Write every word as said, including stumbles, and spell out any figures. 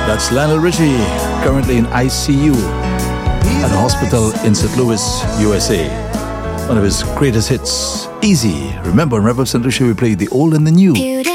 That's Lionel Richie, currently in I C U at a hospital in Saint Louis, U S A. One of his greatest hits, Easy. Remember, on Rev Up Saint Lucia, we played the old and the new.